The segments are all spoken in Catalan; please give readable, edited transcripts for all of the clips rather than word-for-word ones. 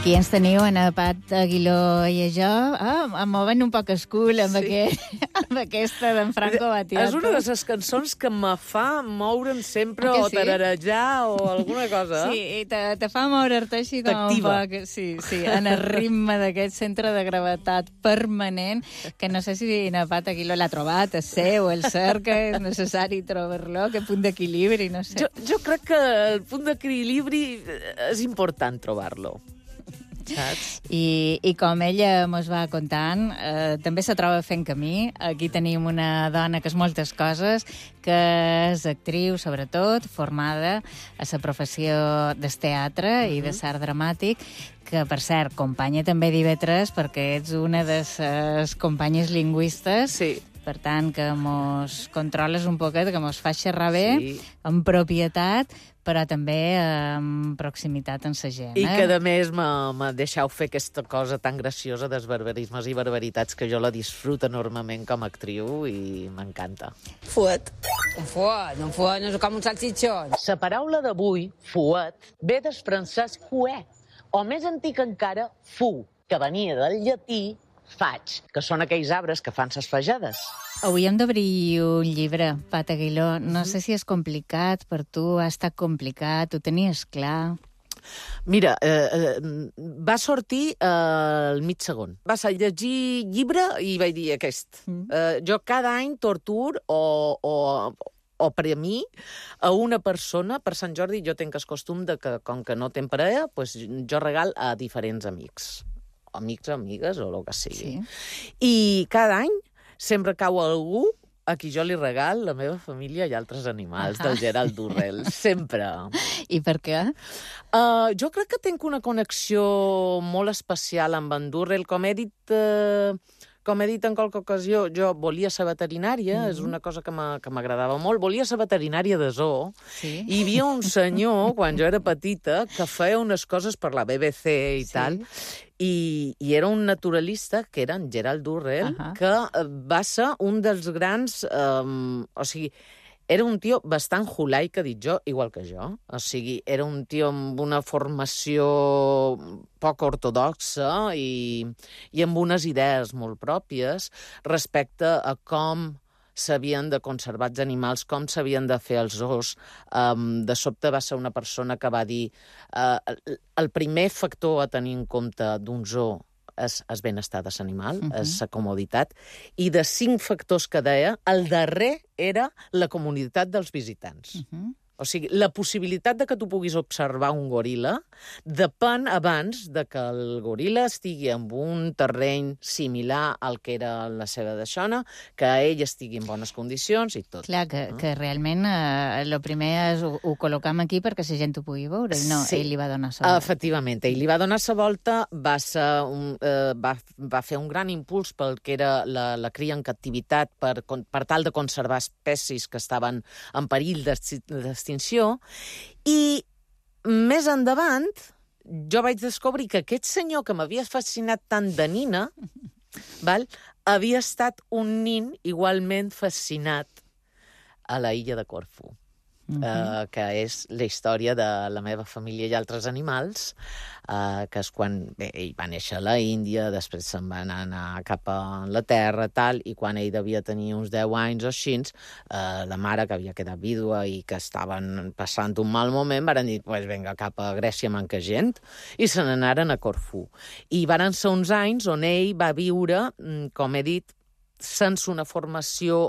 Aquí ens teniu, en Pat Aguiló i jo, movent un poc el cul amb, amb aquesta d'en Franco Battiato. És una de les cançons que me fa moure'm sempre o tararejar o alguna cosa. Sí, i te fa moure-te així com un poc. Sí, en el ritme d'aquest centre de gravetat permanent, que no sé si en Pat Aguiló l'ha trobat, el seu, el cerca, és necessari trobar-lo, que punt d'equilibri, no sé. Jo crec que el punt d'equilibri és important trobar-lo. I com ella mos va contant, també se troba fent camí. Aquí tenim una dona que és moltes coses, que és actriu, sobretot, formada a la professió del teatre i de l'art dramàtic, que, per cert, companya també d'IV3, perquè ets una de les companyes lingüistes. Sí. Per tant, que mos controles un poquet, que mos fa xerrar bé, amb propietat, però també amb proximitat amb la gent. I que, a més, me deixeu fer aquesta cosa tan graciosa dels barbarismes i barbaritats que jo la disfruto enormement com a actriu i m'encanta. Fuet. Un fuet, no és com un salsitxón. La paraula d'avui, fuet, ve del francès fuet, o més antic encara, fu, que venia del llatí faig, que són aquells arbres que fan ses fajades. Avui hem d'obrir un llibre, Pat Aguiló. No sé si és complicat per tu, ha estat complicat, ho tenies clar? Mira, va sortir al mig segon. Vas a llegir llibre i vaig dir aquest. Jo cada any tortur o per a mi, a una persona, per Sant Jordi, jo tenc el costum de que, com que no tenc parella, pues, jo regal a diferents amics. Amics, amigues, o el que sigui. Sí. I cada any sempre cau algú a qui jo li regal la meva família i altres animals, del Gerald Durrell. Sempre. I per què? Jo crec que tinc una connexió molt especial amb en Durrell. Com he dit en qualque ocasió, jo volia ser veterinària, és una cosa que m'agradava molt. Volia ser veterinària de zoo. Sí. I hi havia un senyor, quan jo era petita, que feia unes coses per la BBC i tal, i era un naturalista, que era en Gerald Durrell, que va ser un dels grans... o sigui, era un tio bastant hulai, que he dit jo, igual que jo. O sigui, era un tio amb una formació poc ortodoxa i amb unes idees molt pròpies respecte a com s'havien de conservar els animals, com s'havien de fer els zoos. De sobte va ser una persona que va dir el primer factor a tenir en compte d'un zoo és el benestar de l'animal, és la comoditat, i de 5 factors que deia, el darrer era la comunitat dels visitants. O sigui, la possibilitat de que tu puguis observar un goril·la depèn abans de que el goril·la estigui en un terreny similar al que era la seva deixona, que ell estigui en bones condicions i tot. Clar, que realment el primer és ho col·locam aquí perquè la gent ho pugui veure. No, ell li va donar la volta. Efectivament, ell li va donar la volta, va fer un gran impuls pel que era la cria en captivitat per tal de conservar espècies que estaven en perill d'extinció. I més endavant jo vaig descobrir que aquest senyor que m'havia fascinat tant de nina havia estat un nin igualment fascinat a la illa de Corfú. Que és la història de la meva família i altres animals, que és quan ell va néixer a la Índia, després se'n va anar cap a Anglaterra, tal, i quan ell devia tenir uns 10 anys o així, la mare, que havia quedat vídua i que estaven passant un mal moment, van dir, pues vinga, cap a Grècia manca gent, i se n'anaren a Corfú. I van ser uns anys on ell va viure, com he dit, sense una formació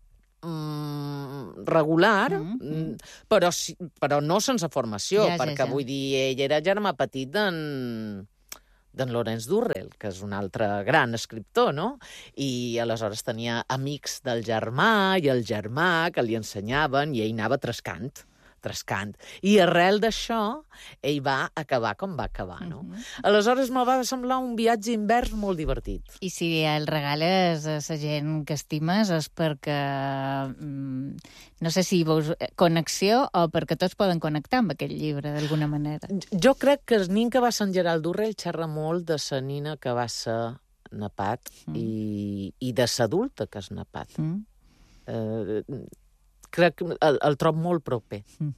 regular, però no sense formació, perquè vull dir, ell era germà petit d'en Lawrence Durrell, que és un altre gran escriptor, no? I aleshores tenia amics del germà i el germà que li ensenyaven i ell anava trescant. I arrel d'això, ell va acabar com va acabar, no? Aleshores me va semblar un viatge invers molt divertit. I si el regales a la gent que estimes és perquè, no sé si veus connexió o perquè tots poden connectar amb aquest llibre, d'alguna manera. Jo crec que el nin que va ser en Gerald Durrell xerra molt de la nina que va ser Napat i de l'adulta que és Napat. Crec que el trob molt proper.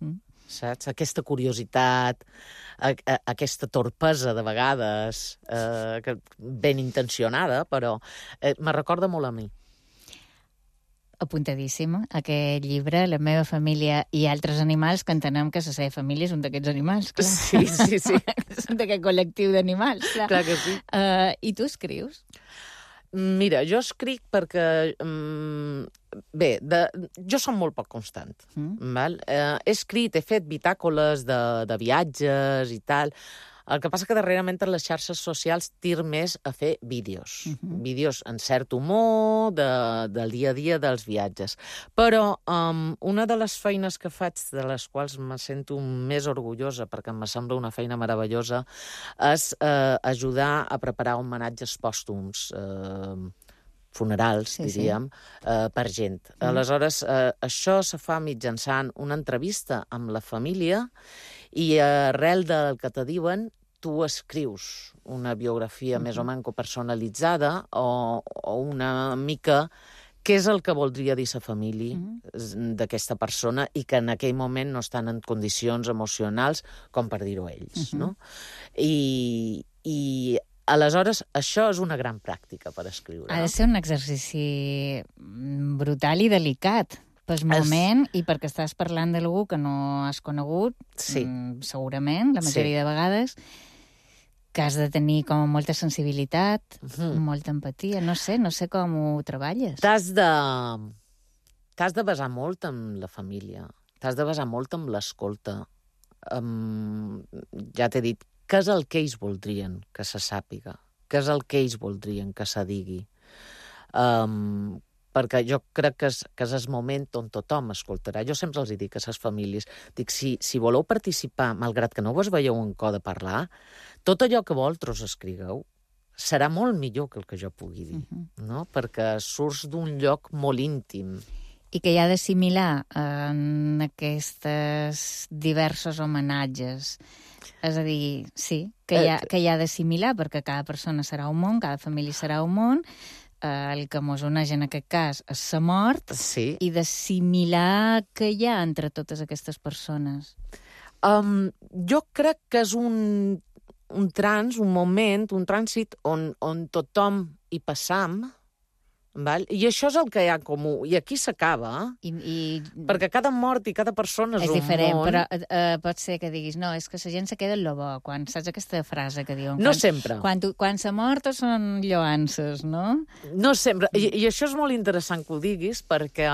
saps? Aquesta curiositat, aquesta torpesa de vegades, ben intencionada, però me recorda molt a mi. Apuntadíssim, aquest llibre, La meva família i altres animals, que entenem que la seva família és un d'aquests animals, clar. Sí. És d'aquest col·lectiu d'animals, clar. Clar que sí. I tu escrius? Mira, jo escric perquè... Bé, jo som molt poc constant. Val? He escrit, he fet bitàcoles de viatges i tal. El que passa que darrerament a les xarxes socials tir més a fer vídeos. Vídeos en cert humor, del dia a dia dels viatges. Però una de les feines que faig, de les quals me sento més orgullosa, perquè em sembla una feina meravellosa, és ajudar a preparar homenatges pòstums, funerals, diríem, per gent. Aleshores, això se fa mitjançant una entrevista amb la família i arrel del que te diuen, tu escrius una biografia més o menys personalitzada o una mica què és el que voldria dir la família d'aquesta persona i que en aquell moment no estan en condicions emocionals com per dir-ho ells, no? I aleshores, això és una gran pràctica per escriure. Ha de ser un exercici brutal i delicat pel moment i perquè estàs parlant d'algú que no has conegut, segurament, la majoria de vegades, que has de tenir com molta sensibilitat, molta empatia. No sé com ho treballes. T'has de basar molt en la família, t'has de basar molt en l'escolta. Ja t'he dit, què és el que ells voldrien que se sàpiga? Què és el que ells voldrien que se digui? Perquè jo crec que és el moment on tothom escoltarà. Jo sempre els dic a les famílies, dic, si voleu participar, malgrat que no vos veieu en co de parlar, tot allò que vosaltres escrigueu serà molt millor que el que jo pugui dir, no? Perquè surts d'un lloc molt íntim. I que hi ha d'assimilar en aquests diversos homenatges. És a dir, sí, que hi ha d'assimilar, perquè cada persona serà un món, cada família serà un món, el que mos uneix en aquest cas és la mort, i d'assimilar què hi ha entre totes aquestes persones. Jo crec que és un moment, un trànsit on tothom hi passam, val? I això és el que hi ha comú. I aquí s'acaba, perquè cada mort i cada persona és un món. És diferent, però pot ser que diguis, no, és que la gent se queda en lo bo, quan saps aquesta frase que diuen? No sempre. Quan la mort són lloances, no? No sempre. I això és molt interessant que ho diguis, perquè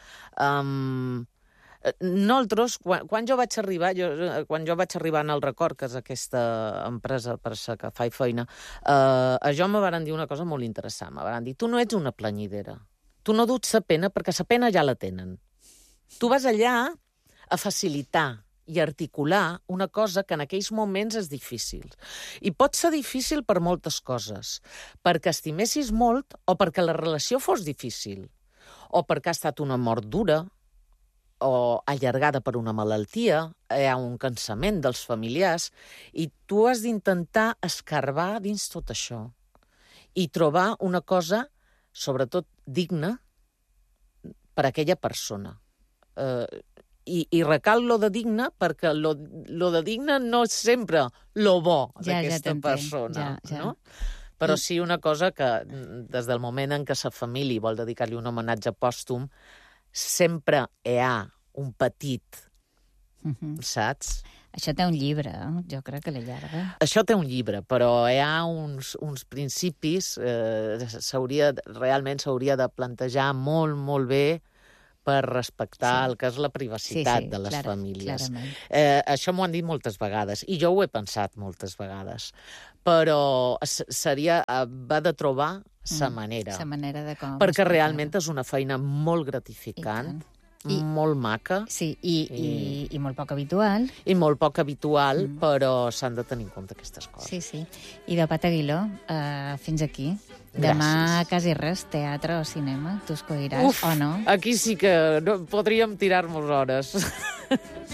nosaltres, quan jo vaig arribar en el Record, que és aquesta empresa per la que faig feina, a jo me varen dir una cosa molt interessant. Me varen dir, tu no ets una planyidera. Tu no duts la pena perquè la pena ja la tenen. Tu vas allà a facilitar i articular una cosa que en aquells moments és difícil. I pot ser difícil per moltes coses. Perquè estimessis molt o perquè la relació fos difícil. O perquè ha estat una mort dura, o allargada per una malaltia, hi ha un cansament dels familiars, i tu has d'intentar escarbar dins tot això i trobar una cosa, sobretot, digna per a aquella persona. I recal lo de digna, perquè lo de digna no és sempre lo bo d'aquesta persona, no? Però sí una cosa que, des del moment en què la família vol dedicar-li un homenatge pòstum, sempre hi ha un petit, saps? Això té un llibre, jo crec que l'allarga. Això té un llibre, però hi ha uns principis, realment s'hauria de plantejar molt, molt bé per respectar el que és la privacitat de les famílies. Això m'ho han dit moltes vegades, i jo ho he pensat moltes vegades, però va de trobar sa manera. Sa manera de com... Perquè realment és una feina molt gratificant, molt maca. Sí, i molt poc habitual. I molt poc habitual, però s'han de tenir en compte aquestes coses. Sí, sí. I de Pat Aguiló, fins aquí. Demà quasi res, teatre o cinema. Tu escolliràs o no? Aquí sí que podríem tirar-nos hores.